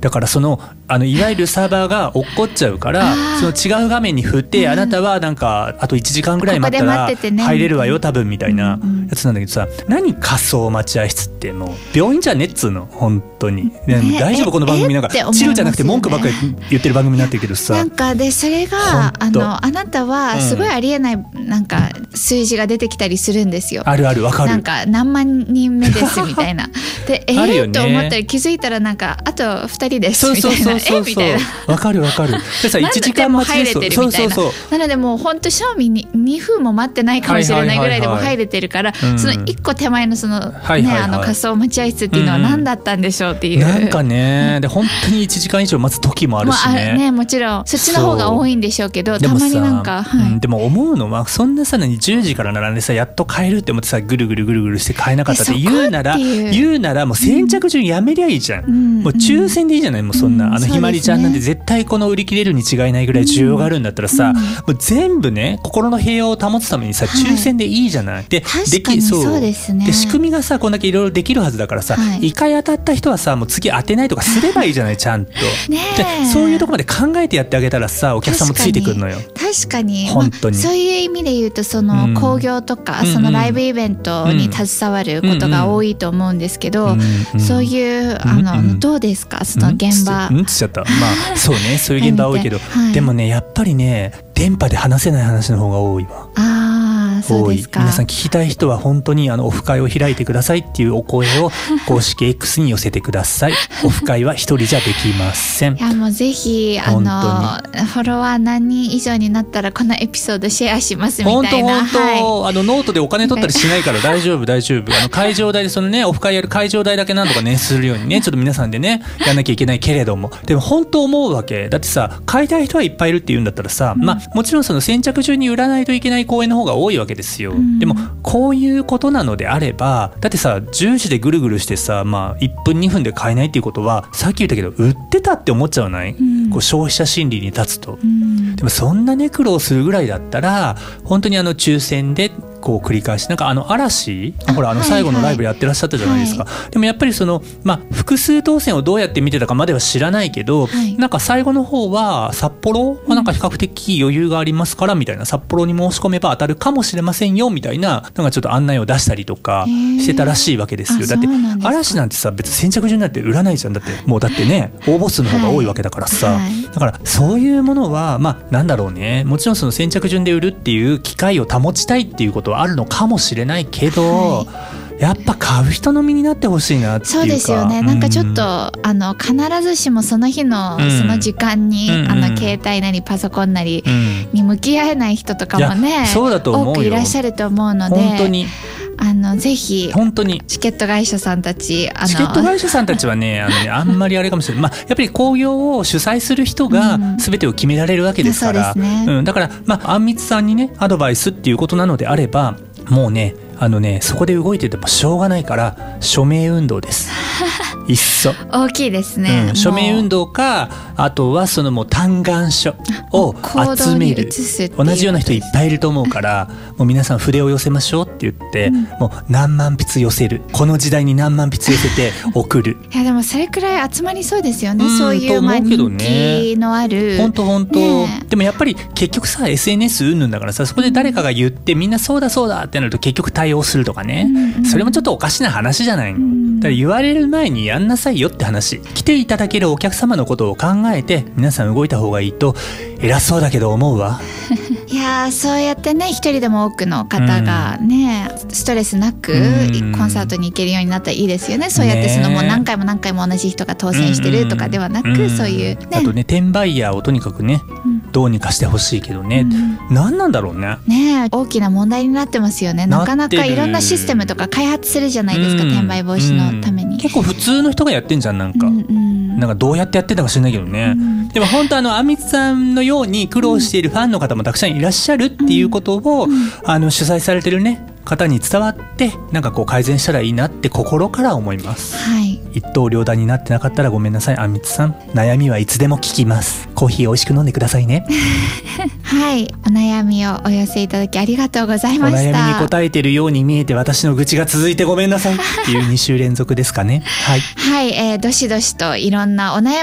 だからいわゆるサーバーが落っこっちゃうからその違う画面に振って、あなたはなんかあと1時間ぐらい待ったら入れるわよ多分みたいなやつなんだけどさ、何仮想待合室ってもう病院じゃねっつうの本当に、大丈夫この番組なんか治療じゃなくて文句ばっかり言ってる番組になってるけどさ、 なんかでそれがあなたはすごいありえないなんか数字が出てきたりするんですよ。 あるある、わかる。 なんか何万人目ですみたいなでと思ったら気づいたらなんかあと2人ですみたいなみたいな、 わかるわかる。でさ1時間待ちで入れてるみたいな。なのでもう本当正味に2分も待ってないかもしれないぐらいでも入れてるから、その1個手前のその仮想待合室っていうのは何だったんでしょうっていう、 なんかね、で本当に1時間以上待つ時もあるしね。 もちろんそっちの方が多いんでしょうけど、たまになんかでも思うのはそんなさ10時から並んでさやっと買えるって思ってさぐるぐるして買えなかったって言うならもう先着順やめりゃいいじゃん、もう抽選でいいじゃない。もうそんなひまりちゃんなんて絶対この売り切れるに違いないぐらい需要があるんだったらさ、もう全部ね心の平和を保つためにさ抽選でいいじゃない。で確かにそうですね。 で仕組みがさこんだけいろいろできるはずだからさ、1回当たった人はさもう次当てないとかすればいいじゃないちゃんとでそういうとこまで考えてやってあげたらさお客さんもついてくるのよ。 確かに本当に、 そういう意味で言うとその興行とか、そのライブイベントに携わることが多いと思うんですけど、そういうどうですかその現場。 つっちゃった。まあそうね、そういう現場多いけど、でもねやっぱりね電波で話せない話の方が多いわ。 そうですか。 皆さん聞きたい人は本当にオフ会を開いてくださいっていうお声を公式 X に寄せてください。オフ会は一人じゃできません。 いやもうぜひフォロワー何人以上になったらこのエピソードシェアしますみたいな。 本当ノートでお金取ったりしないから大丈夫会場代でそのねオフ会やる会場代だけなんとかねするようにねちょっと皆さんでねやんなきゃいけないけれども、でも本当思うわけだってさ、買いたい人はいっぱいいるって言うんだったらさ、まあもちろんその先着順に売らないといけない公演の方が多いわけですよ。でもこういうことなのであれば、だってさ10時でぐるぐるしてさ、まあ1分2分で買えないっていうことはさっき言ったけど売ってたって思っちゃわない、こう消費者心理に立つと、でもそんなね苦労するぐらいだったら本当に抽選でこう繰り返し、なんか嵐ほら最後のライブやってらっしゃったじゃないですか、でもやっぱりそのまあ複数当選をどうやって見てたかまでは知らないけど、なんか最後の方は札幌はなんか比較的余裕がありますからみたいな、札幌に申し込めば当たるかもしれませんよみたいな、なんかちょっと案内を出したりとかしてたらしいわけですよ。だって嵐なんてさ別に先着順なんて売らないじゃん。だってもうだってね応募数の方が多いわけだからさ、だからそういうものはまあなんだろうね、もちろんその先着順で売るっていう機会を保ちたいっていうことはあるのかもしれないけど、やっぱ買う人の身になってほしいなっていうか。 そうですよね。なんかちょっと必ずしもその日のその時間に、携帯なりパソコンなりに向き合えない人とかもね、多くいらっしゃると思うので、 本当にぜひ本当にチケット会社さんたちチケット会社さんたちはねあんまりあれかもしれない、まあ、やっぱり興行を主催する人が全てを決められるわけですから、だからまああんみつさんにねアドバイスっていうことなのであれば、もうねそこで動いててもしょうがないから署名運動ですいっそ大きいですね、 署名運動か、あとはそのもう嘆願書を集める、同じような人いっぱいいると思うからもう皆さん筆を寄せましょうって言って、もう何万筆寄せる、この時代に何万筆寄せて送るいやでもそれくらい集まりそうですよね、そういう人気のある本当、でもやっぱり結局さ SNS うんぬんだからさ、そこで誰かが言ってみんなそうだそうだってなると結局対応するとかね、それもちょっとおかしな話じゃないの、だから言われる前にやんなさいよって話。来ていただけるお客様のことを考えて皆さん動いた方がいいと偉そうだけど思うわいやそうやってね一人でも多くの方がね、ストレスなくコンサートに行けるようになったらいいですよね。そうやってそのもう何回も何回も同じ人が当選してるとかではなく、そういう、ね、 あとね転売ヤーをとにかくね、どうにかしてほしいけどね、何なんだろうね。 大きな問題になってますよね。なかなかいろんなシステムとか開発するじゃないですか、転売防止のために。 結構普通の人がやってんじゃん、なんかどうやってやってんだか知らないけどね、でも本当あんみつさんのように苦労しているファンの方もたくさんいらっしゃるっていうことを、主催されてるね方に伝わってなんかこう改善したらいいなって心から思います、一刀両断になってなかったらごめんなさい。あんみつさん悩みはいつでも聞きます。コーヒー美味しく飲んでくださいねはい、お悩みをお寄せいただきありがとうございました。 お悩みに答えてるように見えて私の愚痴が続いてごめんなさいっていう2週連続ですかね。はい、 どしどしといろんなお悩み